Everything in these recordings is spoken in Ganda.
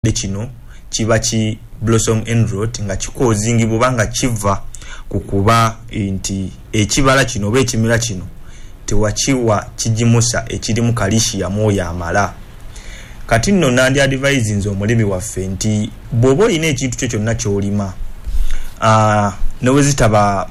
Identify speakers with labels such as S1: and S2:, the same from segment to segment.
S1: kino kiba ki blossom end rot nga kikozingi bubanga kiva kukuba nti ekibala kino oba ekimera kino tewakiwa kijimusa ekiri mu calcium oyo amala. Kati nno nandi advise nzo omulimi waffe nti bwoba olina ekintu kyo kyonna kyolima newezitaba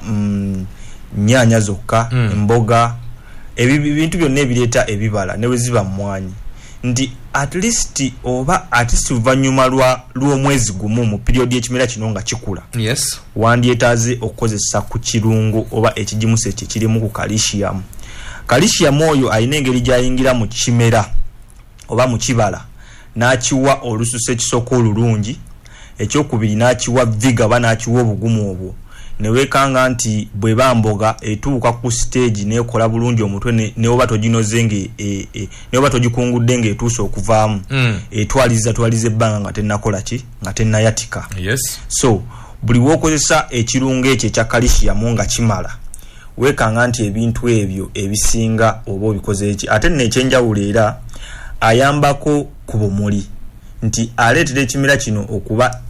S1: nnyanya zokka emboga ebintu byonna ebireeta ebibala neweziba mmwanyi nti at least oba atisi uvanyuma lw'omwezi gumu mu period y'ekimera kino nga kikula.
S2: Yes.
S1: Wandyetaaze okukozesa ku kirungu oba ekijimusa ekyo kirimu ku calcium. Calcium oyo ayina engeri gyayingira mu kimera oba mu kibala n'akiwa olususu ekisooka olulungi, ekyokubiri n'akiwa viga oba n'akiwa obugumu obwo. Newekanga nti bwe bamboga etuuka ku stage nekola bulungi omutwe ne oba tojinozenge ne oba tojikungudde ng'etuusa okuvaamu twaliza ebbanga nga tennakola ki nga tennayatika.
S2: Yes.
S1: So buli wokozesa ekirungo ekyo ekya calcium nga kimala wekanga nti ebintu ebyo ebisinga oba obikoze eki ate n'ekyenjawulo era ayambako ku bumuli nti aleetera ekimera kino okuba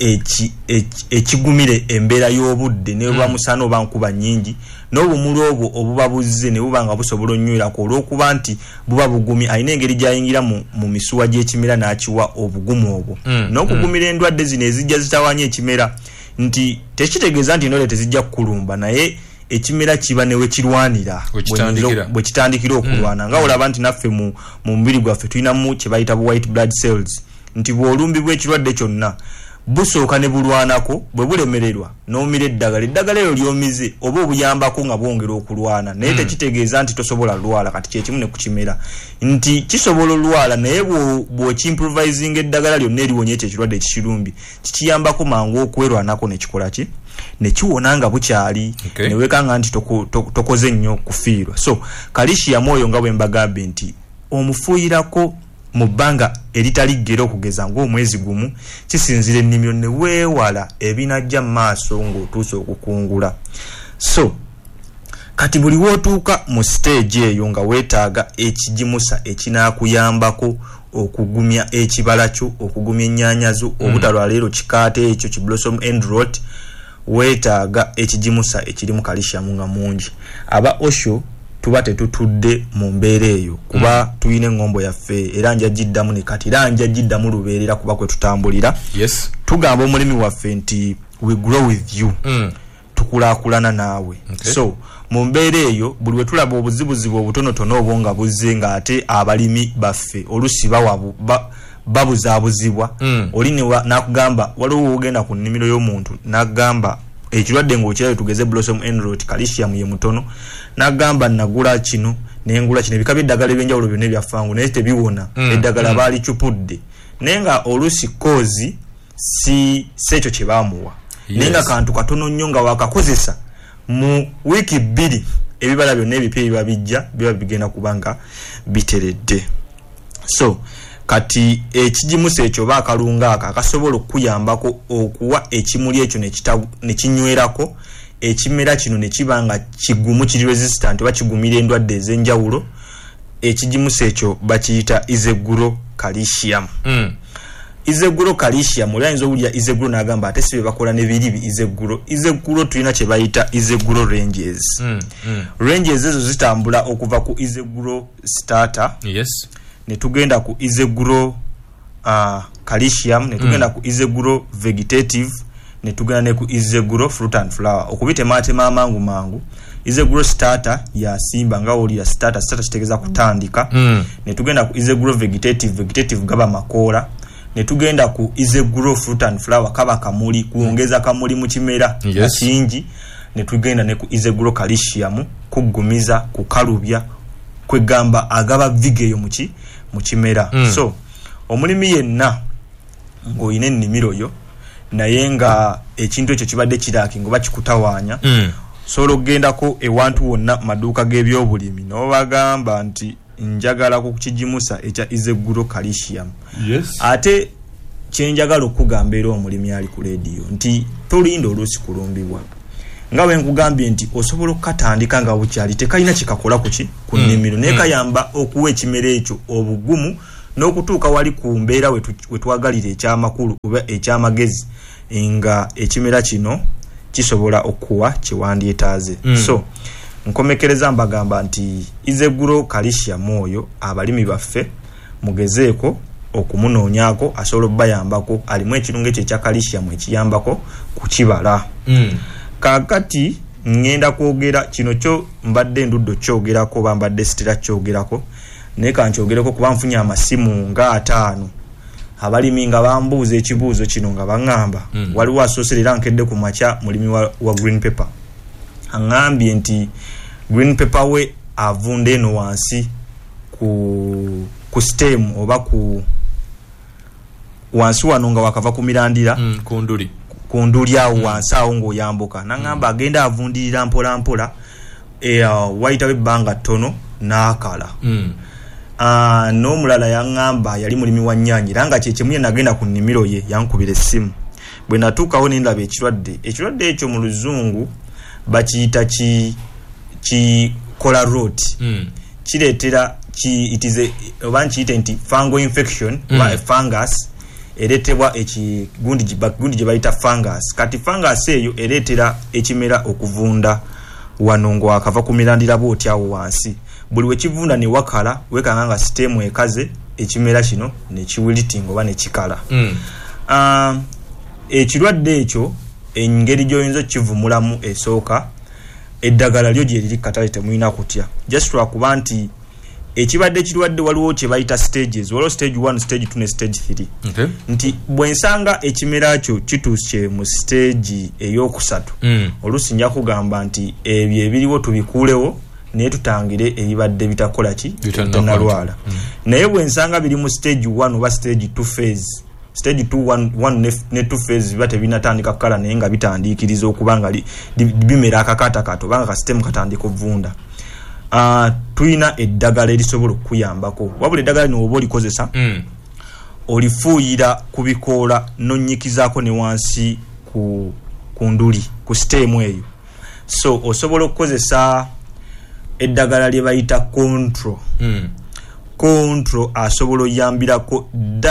S1: ekigumire embeera y'obudde ne bwa musana oba nkuba nnyingi n'obumuli obwo obuba buzze ne buba nga busobola onnywirako olw'okuba nti buba bugumi ayina engeri gyayingira mu misuwa gy'ekimera n'akiwa obugumu obwo n'okugumira endwadde zino ezijja zitawanya ekimera nti tekitegeeza nti endwadde tezijja kukulumba naye ekimera kiba newe kirwanira bwe kitandikira okulwana nga olaba nti naffe mu mubiri gwaffe tulinamu kye bayita bu white blood cells nti bw'olumbibwa ekirwadde kyonna busooka ne bulwanako bwe bulemererwa n'omira eddagala eryo lyomize oba obuyambako nga bwongera okulwana naye tekitegeeza nti tosobola lwala kati kyekimu ne ku kimera nti kisobola olwala naye bw'okimprovising eddagala lyonna eriwonya ekyo ekirwadde ekikirumbi kikiyambako mangu okwerwanako nekikola ki nekiwona nga bukyali newekanga nti tokoze nnyo kufiirwa. So calcium oyo nga bwe mbagambye nti omufuuyirako mu bbanga eritali ggera okugeza ng'omwezi gumu kisinzira ennimiro ne weewala ebinajja mu maaso ng'otuuse okukungula. So kati buli wootuuka mu stage eyo nga weetaaga ekijimusa ekinaakuyambako okugumya ekibala kyo okugumya ennyaanya zo obutalwala ero kikaate ekyo ki blossom end rot weetaaga ekijimusa ekiri mu calcium nga mungi. Aba osho tuba tetutudde mu mbeera eyo kuba tuyina engombo yaffe era njagiddamu ne kati era njagiddamu lubeerera kuba kwe tutambulira.
S2: Yes.
S1: Tugamba omulimi waffe nti we grow with you tukulaakulana naawe. Okay. So mu mbeera eyo buli we tulaba obuzibuzibu obutonotono obwo nga buzze nga ate abalimi baffe olusi babuzaabuzibwa oli nakugamba waliwo ogenda ku nnimiro y'omuntu nakugamba ekirwadde ng'okirayo tugeze blossom end rot calcium ye mutono nagamba nagula kino nengula kino ebika by'eddagala ebyenjawulo byonna ebyaffangu naye tebiwona eddagala baali cupudde naye nga olusi kozi si ekyo kye baamuwa naye nga kantu katono nnyo nga wakakozesa mu wiiki 2 ebibala byonna ebipya ebiba bijja biba bigenda kuba nga biteredde. So kati ekijimusa ekyo oba akalunga aka akasobola okuyambako okuwa ekimuli ekyo ne kinywerako ekimera kino ne kiba nga kigumu kiri resistant oba kigumira endwadde ez'enjawulo. Ekijimusa ekyo bakiyita izeguro calcium. Izeguro calcium olwayinza owulira izeguro n'agamba ate si be bakola ne biri izeguro tulina kye bayita izeguro ranges. Ranges ezo zitambula okuva ku izeguro starter.
S2: Yes.
S1: Ne tugenda ku izeguro calcium ne tugenda ku izeguro vegetative ne tugenda ne ku izeguro fruit and flower okubite matema amangu izeguro starter ya simba nga oli ya starter kitegeza kutandika ne tugenda ku izeguro vegetative gaba makoola ne tugenda ku izeguro fruit and flower kaba kamuli kuongeza kamuli mu kimera kingi ne tugenda ne ku izeguro calcium kugumiza kukalubya kwegamba agaba vigeyo mu kimera. So omulimi yenna ng'oyina ennimiro yo naye nga ekintu ekyo kibadde kiraaki ngoba kikutawaanya sobola okugendako ewantu wonna maduuka g'ebyobulimi n'obagamba nti njagala ku kijimusa ekya izeguro calcium.
S2: Yes.
S1: Ate kyenjagala okugamba era omulimi ali ku leediyo nti tolinda oluusi kulumbibwa nga bwe nkugambye nti osobola okukatandika nga bukyali tekalina kikakola ku nnimiro naye kayamba okuwa ekimera ekyo obugumu n'okutuuka wali ku mbeera we twagalira ekyamakulu oba ekyamagezi nga ekimera kino kisobola okuwa kiwandyetaaze. So nkomekereza mbagamba nti Izeguro calcium oyo abalimi baffe mugezeeko okumunoonyako asobola obbayambako, alimu ekirungo kye ekya calcium ekiyambako ku kibala. Kakati ngenda kwogera kino kyo mbadde nduddo kyogerako oba mbadde sitera kyogerako, naye kankyogereko kuba nfunye amasimu nga 5 abalimi nga bambuuza ekibuuzo kino nga baŋŋamba waliwo asooserera nkedde ku makya mulimi wa green pepper aŋŋambye nti green pepper we avunda eno wansi ku stem oba ku wansi wano nga wakava ku mirandira ku nduli awo wansi awo ng'oyambuka naŋŋamba agenda avundirira mpola mpola wayitawo ebbanga ttono n'akala. N'omulala yaŋŋamba yali mulimi wa nnyaanya era nga kyekimu ye nagenda ku nnimiro ye yankubira essimu. Bwe natuukawo ne ndaba ekirwadde ekyo mu luzungu bakiyita kola rot. Kireetera oba nkiyite nti fungal infection oba fungus ereetebwa ekigundi gye bayita fungus. Kati fungus eyo ereetera ekimera okuvunda wano ng'akava ku mirandira bw'oti awo wansi. Buli we kivunda ne wakala wekanga nga sitemu ekaze ekimera kino ne kiwilitinga oba ne kikala. Ekirwadde ekyo engeri gy'oyinza kivumulamu esooka eddagala lyo gye liri katale temulina kutya, just lwakuba nti ekibadde ekirwadde waliwo kye bayita stages, waliwo stage 1, stage 2 ne stage 3.
S2: Okay.
S1: Nti bwensanga ekimera kyo kituuse mu stage ey'okusatu oluusi nja kugamba nti ebyo ebiriwo tubikuulewo naye tutangire ebibadde bitakola ki bitanalwala. Naye bwensanga biri mu stage 1 oba stage 2 phase, stage 1 ne 2 phase biba tebinatandika kukala naye nga bitandiikiriza okuba nga bimera akakaatakaata oba nga kasitemu katandika ovunda, tulina eddagala erisobola okuyambako. Wabula eddagala lino oba olikozesa olifuuyira ku bikoola nonnyikizaako ne wansi ku nduli ku sitemu eyo. So osobola okukozesa eddagala lye bayita control. Control asobola oyambirako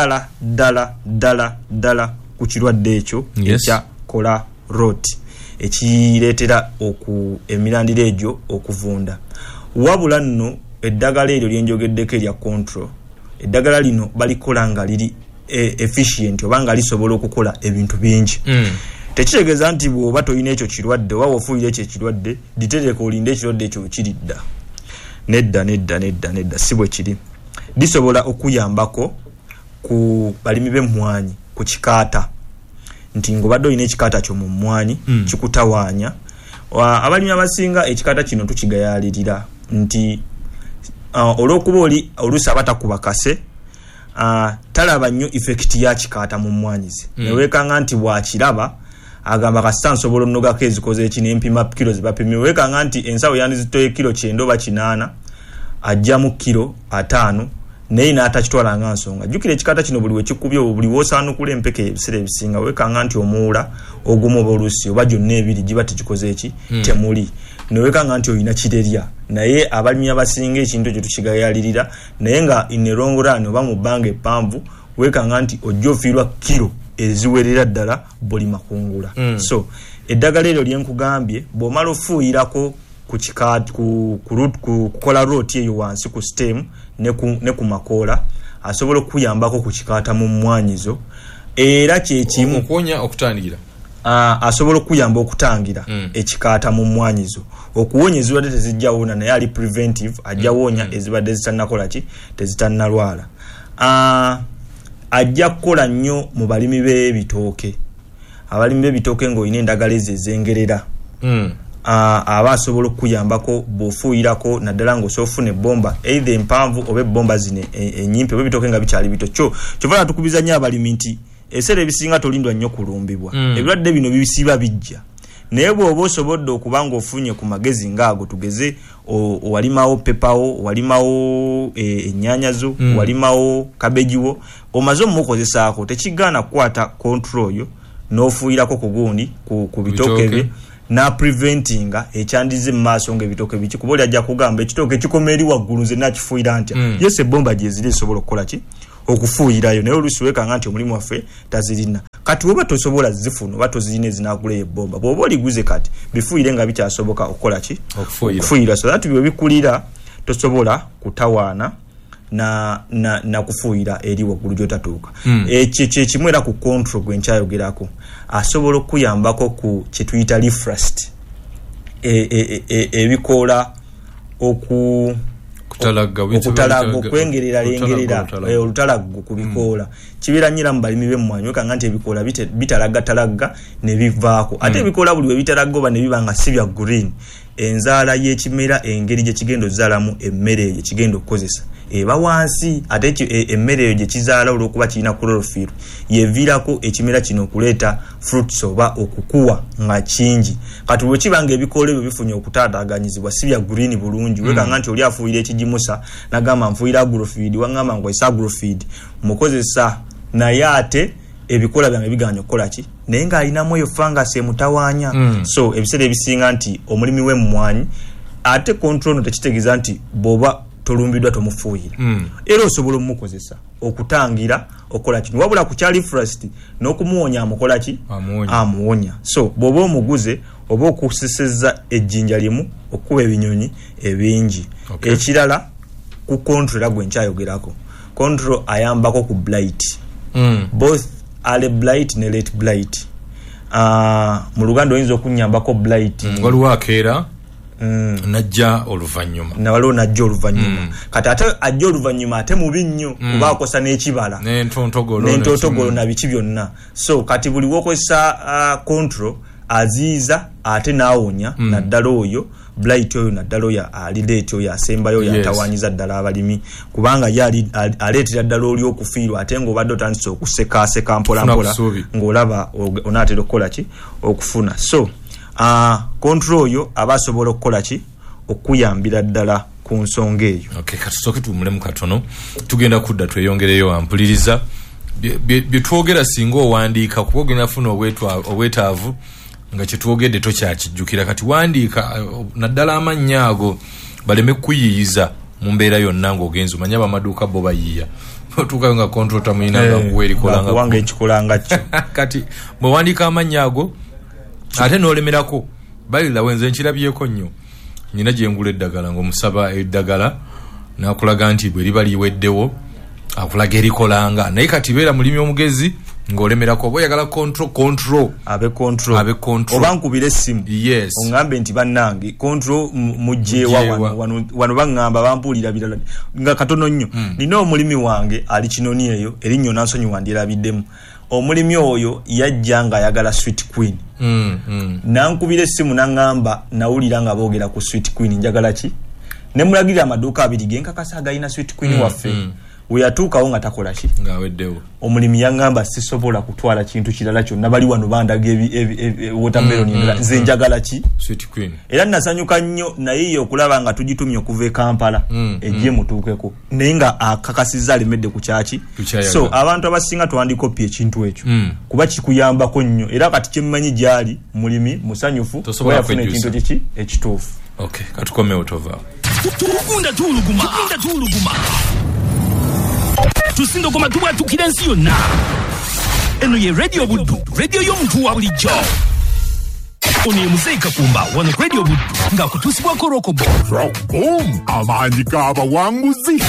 S1: ddala ku kirwadde ekyo ekya kola rot ekireetera emirandira egyo okuvunda. Wabula nno eddagala eryo lyenjogeddeko erya control, eddagala lino balikola nga liri efficient oba nga lisobola okukola ebintu bingi. Tekitegeeza nti bw'oba tolina ekyo kirwadde oba wofuuyira ekyo ekirwadde litereka olinde ekirwadde ekyo kiridda. Nedda si bwe kiri. Lisobola okuyambako ku balimi b'emmwanyi ku kikaata, nti ng'obadde olina ekikaata kyo mu mmwanyi kikutawaanya. Abalimi abasinga ekikaata kino tukigayaalirira nti olw'okuba oli oluusi abatakuba kase talaba nnyo effekiti ya kikaata mu mmwanyi ze. Neweekanga nti bw'akiraba agamba kasita nsobola onnogako ezikoze eki n'empima kilo ze bapimye. Weekanga nti ensawo yandizitoye kilo 9 oba 8 ajjamu kilo 5 naye n'atakitwala nga nsonga. Jjukira ekikaata kino buli we kikubye buli w'osaanukula empeke ebiseera ebisinga weekanga nti omuwula ogumu oba oluusi oba gyonna ebiri giba tekikoze eki temuli. Neweekanga nti olina kirerya. Naye abalimi abasinga ekintu ekyo tukigayaalirira naye nga in a long run oba mu bbanga eppanvu weekanga nti ojja ofiirwa kilo eziwerera ddala buli makungula. So eddagala eryo lyenkugambye bw'omala ofuuyirako ku kola roti eyo wansi ku stem ne ku makoola asobola okuyambako ku kikaata mu mmwanyizo era kyekimu
S2: okuwonya okutandikira
S1: asobola okuyamba okutangira ekikaata mu mmwanyizo. Okuwonya ezibadde tezijjawona naye ali preventive ajja wonya ezibadde zitannakola ki tezitannalwala. Ajja kukola nnyo mu balimi b'ebitooke. Abalimi b'ebitooke ng'olina endagala ezo ezengerera aba asobola okuyambako bw'ofuuyirako naddala ng'osoofuna ebbomba either empanvu oba ebbomba zino ennyimpi oba ebitooke nga bikyali bito. Kyova tukubiza nnyo abalimi nti ebiseera ebisinga tolindwa nnyo kulumbibwa. Ebirwadde bino bisiba bijja naye bw'oba osobodde okuba ng'ofunye ku magezi ng'ago, tugeze walimawo pepawo, walimawo ennyaanya zo, walimawo kabejiwo, omaze omukozesaako tekigaana kukwata control yo n'ofuuyirako ku gundi ku bitooke bye na preventinga ekyandize mu maaso ng'ebitooke biki kuba oli ajja kugamba ekitooke kikoma eri waggulu nze nakifuuyira ntya. Yes, ebbomba gye ziri esobola okukola ki okufuuyirayo naye oluusi weekanga nti omulimu waffe tazirina kati oba tosobola zifuna oba tozirina ezinagula ebbomba bw'oba oliguze kati bifuuyire nga bikyasoboka okukola ki okufuuyira so that bwe bikulira tosobola kutawaana na kufuuyira eri waggulu gy'otatuuka ekyo kyekimu era ku control gwe nkyayogerako asobola okuyambako ku kye tuyita refrust ebikoola okutalaga okwengerera olutalago ku bikoola kibeera nnyira mu balimi b'emmwanyi wekanga nti ebikoola bitalaggatalaga ne bivaako ate ebikoola buli we bitalaga oba ne biba nga si bya green enzaala y'ekimera engeri gye kigenda ozaalamu emmere eyo kigenda okukozesa eba wansi ate emmere eyo gye kizaala olw'okuba kirina chlorophyll yeviirako ekimera kino okuleeta fruits oba okukuwa nga kingi kati bwe kibanga ebikoola ebyo bifunye okutaataaganyizibwa si bya green bulungi wekanga nti oli afuuyira ekigimusa nagamba nfuuyira agrofeed wangamba nkozesa agrofeed mukozesa naye ate ebikola byange biganya okukola ki naye ng'alinamu eyo fangasi emutawaanya so ebiseera ebisinga nti omulimi w'emmwanyi ate control no tekitegeeza nti bw'oba tolumbiddwa tomufuuyira era osobola omukozesa okutangira okukola kino wabula ku kyali frust n'okumuwonya amukola ki amuwonya so bw'oba omuguze oba okusesezza ejjinja limu okuba ebinyonyi ebingi ekirala ku control era gwe nkyayogerako control ayambako ku blight both ale blight ne late blight mu Luganda oyinza okunyambako blight
S2: waliwo akeera najja oluvannyuma
S1: nawaliwo najja oluvannyuma kati ate ajja oluvannyuma ate mubi nnyo kuba akosa n'ekibala n'entontogolo na biki byonna so kati buli wokozesa control aziiza ate n'awonya naddala oyo blight oyo naddala oyo alireeti oyo asembayo yatawanyiza ddala abalimi kubanga ye aleetera ddala oli okufiirwa ate ng'obadde otandise okusekaaseka mpolampola ng'olaba onaatera okukola ki okufuna so control oyo aba asobola okukola ki okuyambira ddala ku nsonga eyo
S2: kati tusooke tuwumulemu katono tugenda kudda tweyongereyo ampuliriza bye twogera singa owandiika kuba ogenda funa obwetaavu nga kyetwogedde tokyakijjukira kati wandiika naddala amannya ago baleme kuyiyiza mu mbeera yonna ng'ogenza omanya bamaduuka bo bayiiya otuukayo nga control tamuyina nga kuwa
S1: erikolanga ekikolanga kyo
S2: kati bwe wandiika amannya ago ate n'olemerako balira wenze nkirabyeko nnyo nyina gye ngula eddagala ng'omusaba eddagala n'akulaga nti bwe liba liweddewo akulaga erikolanga naye kati beera mulimi omugezi ng'olemerako oba oyagala control
S1: abe control oba nkubira essimu oŋŋambe nti bannange control mugjeewa wano baŋŋamba bampuulira birala nga katono nnyo nina omulimi wange ali kinoni eyo erinnyo nansonyi wandyerabiddemu omulimi oyo yajja ng'ayagala sweet queen nankubira essimu naŋŋamba nawulira nga boogera ku sweet queen njagala ki ne mulagirira amaduuka abiri genkakasa agalina sweet queen waffe weyatuukawo nga takola ki
S2: ng'aweddewo
S1: omulimi yaŋŋamba sisobola kutwala kintu kirala kyonna bali wano bandaga watermelon endala nze njagala ki
S2: sweet queen
S1: era nasanyuka nnyo naye yo okulaba nga tugitumye okuva e Kampala ejje mutuukeko naye nga akakasizza alemedde ku kyaki so abantu abasinga twandikopi ekintu ekyo kuba kikuyambako nnyo era kati kyemmanyi gyali mulimi musanyufu wayafuna ekintu kiki ekituufu
S2: katukomewo tova
S3: tukunda tuluguma tusindogoma tubwatukira ensi yonna eno ye radio buddu radio y'omuntu wa bulijjo ono ye Muzeeyi Kakumba wano radio buddu ng'akutuusibwako rokobo
S4: amaanyi g'abawanguzi.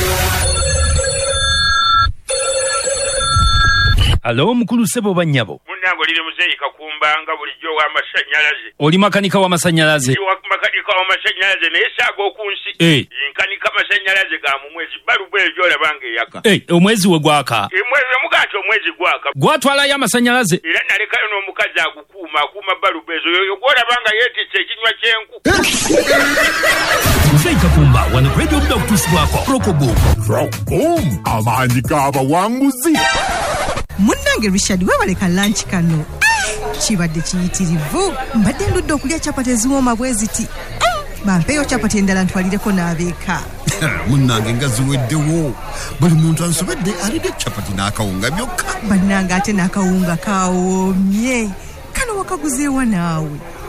S3: Alo mukulu Ssebo Bannyabo.
S5: Munnange olire Muzeeyi Kakumba nga bulijjo w'amasannyalaze.
S3: Oli makanika w'amasannyalaze.
S5: Makanika w'amasannyalaze naye saaga okunsi. Nkanika amasannyalaze ga mu mwezi balubu ejo olabanga eyaka.
S3: Omwezi we gwaka.
S5: Mwezi mugaati omwezi gwaka.
S3: Gwatwalayo amasannyalaze.
S5: Era nalekayo n'omukazi akuuma balubu ezo yoyo gwolabanga yeetisse ekinywa ky'enku.
S3: Muzeeyi Kakumba wano radio buddu okutuusibwako rokobo.
S4: Amaanyi g'abawanguzi.
S6: Munnange Richard webaleka lunch kano kibadde kiyitirivu mbadde ndudde okulya chapati eziwooma bwe ziti bampeeyo chapati endala ntwalireko n'abeeka
S4: munnange nga ziweddewo buli muntu ansobedde alidde chapati n'akawunga byokka
S6: bannange ate n'akawunga kawoomye kano wakaguzeewa naawe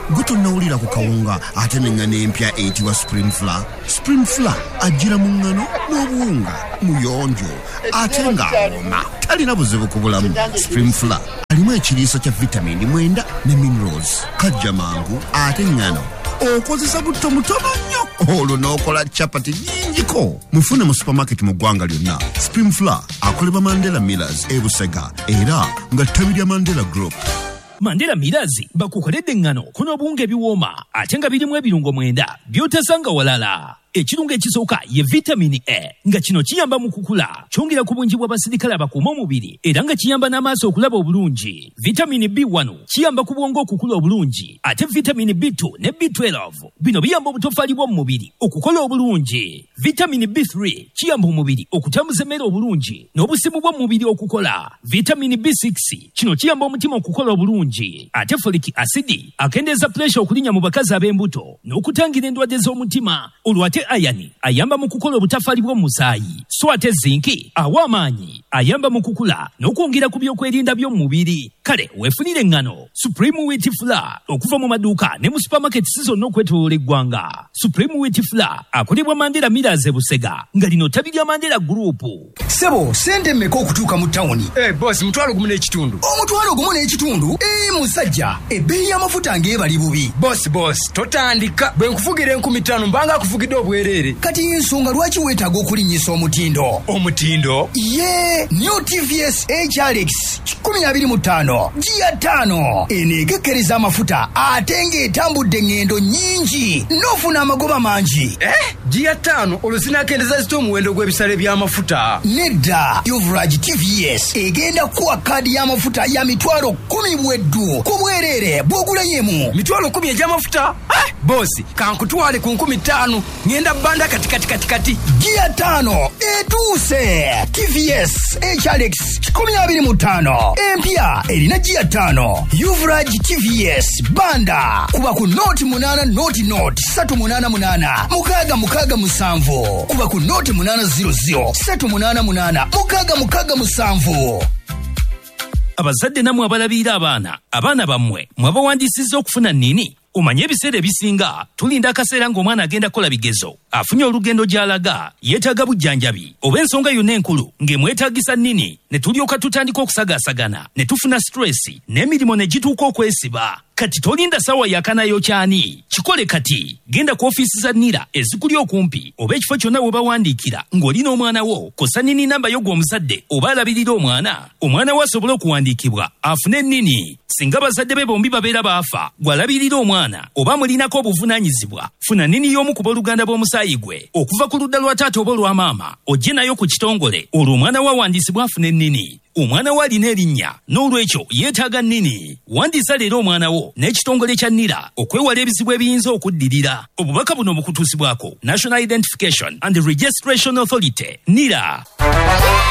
S4: gutonawulira ku kawunga ate n'engano empya eyitibwa spring flour. Spring flour ajjira mu ngano n'obuwunga muyonjo ate ng'awoma talina buzibu ku bulamu. Spring flour alimu ekiriisa kya vitamini 9 ne minerals. Kajja mangu ate ngano okozesa butto mutono nnyo olwo n'okola chapati nnyingiko. Mufune mu supermarket mu ggwanga lyonna. Spring flour akolebwa Mandela Millers e Busega era nga ttabi lya Mandela Group.
S3: Mandela Millers bakukoledde engano kuno obuwunga ebiwooma ate nga birimu ebirungo 9 by'otazanga walala. Ekirungo ekisooka ye vitamini A nga kino kiyamba mu kukula, kyongera ku bungi bw'abasirikale abakuuma omubiri era nga kiyamba n'amaaso okulaba obulungi. Vitamini B1 kiyamba ku bwongo okukula obulungi, ate vitamini B2 ne B12 bino biyamba obutofaali bw'omu mubiri okukola obulungi. Vitamini B3 kiyamba omubiri okutambuza emmere obulungi n'obusimu bw'omu mubiri okukola. Vitamini B6 kino kiyamba omutima okukola obulungi, ate folic acid akendeeza pressure okulinnya mu bakazi ab'embuto n'okutangira endwadde z'omutima. Olwate ayani ayamba mu kukola obutafaali bw'omu musaayi, so ate zinki awa amaanyi ayamba mu kukula n'okwongera ku byokwerinda by'omu mubiri. Kale weefunire engano Supreme Wheat Flour okuva mu maduuka ne mu supermarket zonna okwetooloola eggwanga. Supreme Wheat Flour akolebwa Mandela Millers e Busega nga lino ttabi lya Mandela Group.
S7: Sebo sente mmeka okutuuka mu tawuni?
S8: Boss, mutwalo gumu n'ekitundu.
S7: Omutwalo gumu n'ekitundu? Musajja ebbeeyi y'amafuta ng'ebali bubi.
S8: Boss totandika bwe nkufugira 5000 mbanga akufugidde obwerere.
S7: Kati ensonga lwaki weetaaga okulinnyisa omutindo?
S8: Omutindo?
S7: Ye New TVS HRX 2025 Gia 5 eneekekkereza amafuta ate ng'etambudde ngendo nnyingi n'ofuna amagoba mangi.
S8: Gia 5 oluzinakendeza zita omuwendo gw'ebisale by'amafuta.
S7: Nedda Uvrage TVS egenda kuwa kaadi y'amafuta ya mitwalo 10 bweddu ku bwerere bw'ogulayemu.
S8: Mitwalo 10 egy'amafuta? Boss, kankutwale ku 5000 ngenda banda kati.
S7: Gia 5 etuuse. TVS HRX 2025 empya erina Gia 5. Uvrage TVS banda kuba ku noti 8 noti 388 mukaga musanvu kuba ku noti 800 388 mukaga musanvu.
S3: Abazadde namwe abalabirira abaana bammwe mwabawandiisizza okufuna nnini? Omanye ebiseera ebisinga tulinda akaseera ng'omwana agenda kola bigezo, afunye olugendo gy'alaga, yeetaaga bujjanjabi oba ensonga yonna enkulu ng'emwetaagisa nnini, ne tulyoka tutandika okusagaasagana ne tufuna stress n'emirimu ne gituuka okwesiba. Kati tolinda sawa yakanayo kyani, kikole kati. Genda ku ofiisi za NIRA ezikuli okumpi oba ekifo kyonna we bawandiikira ng'olina omwana wo, kosa nnini namba yo gw'omuzadde oba alabirira omwana wo asobole okuwandiikibwa afune nnini. Singa bazadde be bombi babeera baafa, gw'alabirira omwana oba mulinako obuvunaanyizibwa, funa nnini y'omu ku booluganda bw'omusaayi gwe okuva ku ludda lwa taata oba olwa maama, ojje nayo ku kitongole olwo omwana wo awandiisibwa afune nnini. Omwana wo alina erinnya n'olwekyo yeetaaga nnini. Wandiisa leero omwana wo n'ekitongole kya NIRA okwewala ebizibu ebiyinza okuddirira. Obubaka buno bukutuusibwako National Identification and Registration Authority, NIRA.